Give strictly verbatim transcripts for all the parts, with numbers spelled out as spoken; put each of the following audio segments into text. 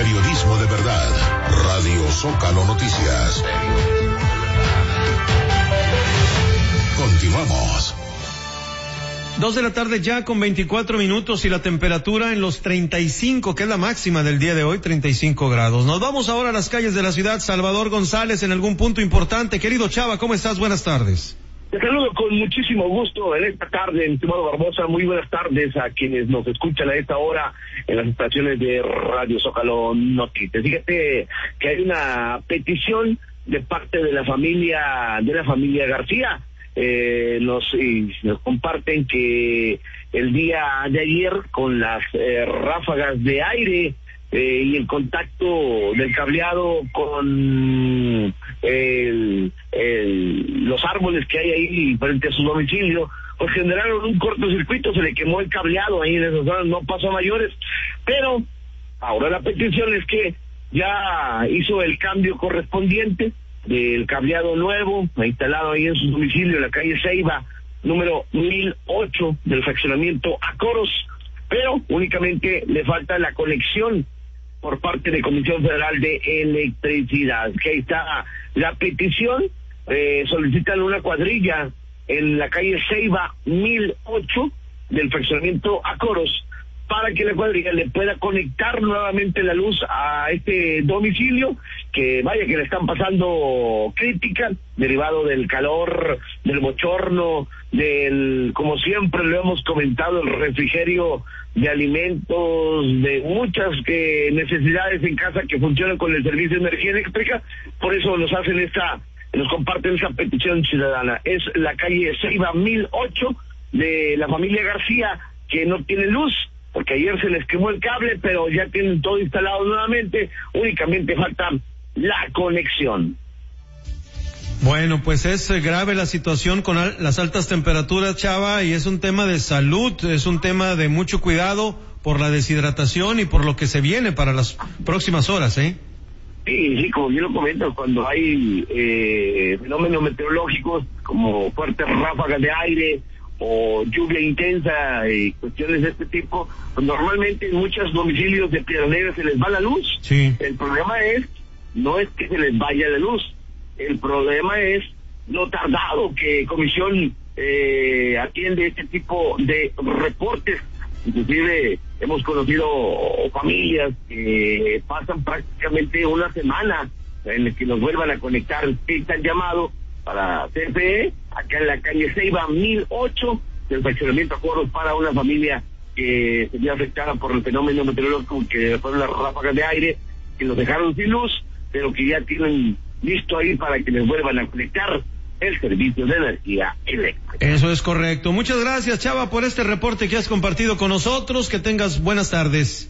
Periodismo de verdad. Radio Zócalo Noticias. Continuamos. Dos de la tarde ya con veinticuatro minutos y la temperatura en los treinta y cinco, que es la máxima del día de hoy, treinta y cinco grados. Nos vamos ahora a las calles de la ciudad. Salvador González, en algún punto importante. Querido Chava, ¿cómo estás? Buenas tardes. Te saludo con muchísimo gusto en esta tarde, estimado Barbosa. Muy buenas tardes a quienes nos escuchan a esta hora en las estaciones de Radio Zócalo Noticias. Fíjate que hay una petición de parte de la familia, de la familia García. Eh, nos, y nos comparten que el día de ayer, con las eh, ráfagas de aire eh, y el contacto del cableado con el, el, los árboles que hay ahí frente a su domicilio, pues generaron un cortocircuito, se le quemó el cableado ahí en esas zonas, no pasó a mayores, pero ahora la petición es que ya hizo el cambio correspondiente del cableado nuevo, instalado ahí en su domicilio, en la calle Ceiba, número mil ocho del fraccionamiento Acoros, pero únicamente le falta la conexión por parte de Comisión Federal de Electricidad. Que ahí está la petición, eh, solicitan una cuadrilla en la calle Ceiba mil ocho del fraccionamiento Acoros, para que la cuadrilla le pueda conectar nuevamente la luz a este domicilio, que vaya que le están pasando crítica, derivado del calor, del bochorno, del, como siempre lo hemos comentado, el refrigerio de alimentos, de muchas que necesidades en casa que funcionan con el servicio de energía eléctrica. Por eso nos hacen esta, nos comparten esta petición ciudadana. Es la calle Ceiba mil ocho de la familia García, que no tiene luz, porque ayer se les quemó el cable, pero ya tienen todo instalado nuevamente, únicamente falta la conexión. Bueno, pues es grave la situación con al- las altas temperaturas, Chava, y es un tema de salud, es un tema de mucho cuidado por la deshidratación y por lo que se viene para las próximas horas, ¿eh? Sí, sí, como yo lo comento, cuando hay eh, fenómenos meteorológicos como fuertes ráfagas de aire o lluvia intensa y cuestiones de este tipo, pues normalmente en muchos domicilios de Piedras Negras se les va la luz. Sí. El problema es, no es que se les vaya la luz, el problema es lo tardado que Comisión eh, atiende este tipo de reportes. Inclusive hemos conocido familias que pasan prácticamente una semana en la que nos vuelvan a conectar, están llamados para C F E, acá en la calle Ceiba mil ocho, del fraccionamiento Acoros, para una familia que se vio afectada por el fenómeno meteorológico, que fueron las ráfagas de aire, que los dejaron sin luz, pero que ya tienen listo ahí para que les vuelvan a conectar el servicio de energía eléctrica. Eso es correcto. Muchas gracias, Chava, por este reporte que has compartido con nosotros. Que tengas buenas tardes.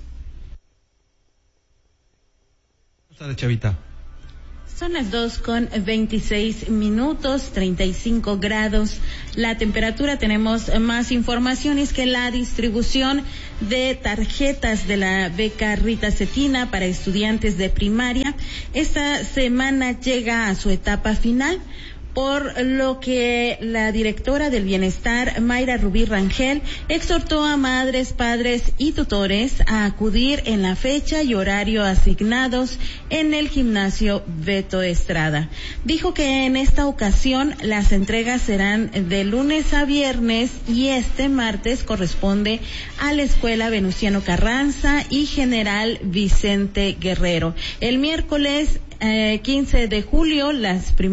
Buenas tardes, Chavita. Son las dos con veintiséis minutos, treinta y cinco grados. La temperatura, tenemos más informaciones que la distribución de tarjetas de la beca Rita Cetina para estudiantes de primaria. Esta semana llega a su etapa final, por lo que la directora del Bienestar, Mayra Rubí Rangel, exhortó a madres, padres y tutores a acudir en la fecha y horario asignados en el gimnasio Beto Estrada. Dijo que en esta ocasión las entregas serán de lunes a viernes y este martes corresponde a la Escuela Venustiano Carranza y General Vicente Guerrero. El miércoles eh, quince de julio las primeras